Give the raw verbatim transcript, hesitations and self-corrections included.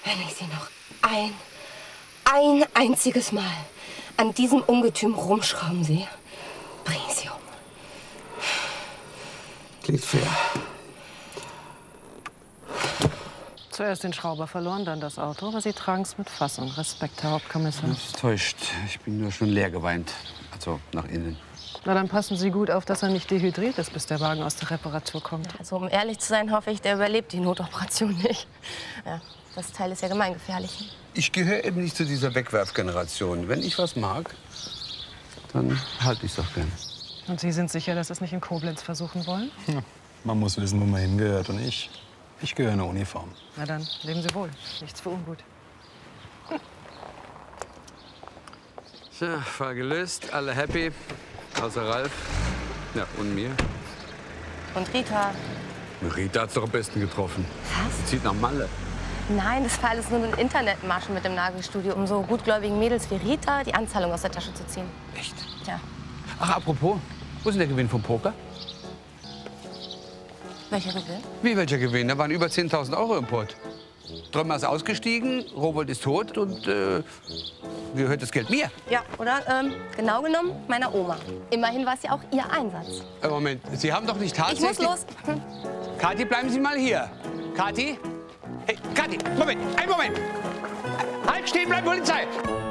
Wenn ich Sie noch ein, ein einziges Mal an diesem Ungetüm rumschrauben sehe, bringe ich Sie um. Klingt fair. Zuerst den Schrauber verloren, dann das Auto, aber Sie tragen es mit Fassung. Respekt, Herr Hauptkommissar. Das täuscht. Ich bin nur schon leer geweint. Also nach innen. Na, dann passen Sie gut auf, dass er nicht dehydriert ist, bis der Wagen aus der Reparatur kommt. Also, um ehrlich zu sein, hoffe ich, der überlebt die Notoperation nicht. Ja, das Teil ist ja gemeingefährlich. Ich gehöre eben nicht zu dieser Wegwerfgeneration. Wenn ich was mag, dann halte ich es auch gern. Und Sie sind sicher, dass Sie es nicht in Koblenz versuchen wollen? Ja, man muss wissen, wo man hingehört. Und ich, ich gehöre in eine Uniform. Na dann, leben Sie wohl. Nichts für ungut. So, Fall gelöst, alle happy, außer Ralf. Ja, und mir. Und Rita? Rita hat's doch am besten getroffen. Was? Zieht nach Malle. Nein, das war alles nur ein Internetmarschen mit dem Nagelstudio, um so gutgläubigen Mädels wie Rita die Anzahlung aus der Tasche zu ziehen. Echt? Ja. Ach, apropos, wo ist denn der Gewinn vom Poker? Welcher Gewinn? Wie welcher Gewinn? Da waren über zehntausend Euro im Pott. Trömer ist ausgestiegen, Rowold ist tot und äh, gehört das Geld mir. Ja, oder ähm, genau genommen meiner Oma. Immerhin war es ja auch ihr Einsatz. Äh, Moment, Sie haben doch nicht Ich tatsächlich... muss los. Hm. Kathi, bleiben Sie mal hier. Kathi? Hey, Kathi, Moment, einen Moment. Halt, stehen bleiben, Polizei!